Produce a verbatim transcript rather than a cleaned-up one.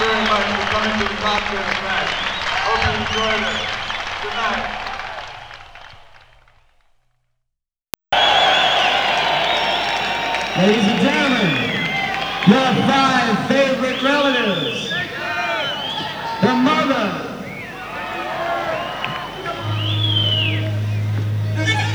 very much for coming to the cocktail tonight. Hope you enjoyed it. Good night. Ladies and gentlemen, your five favorite relatives.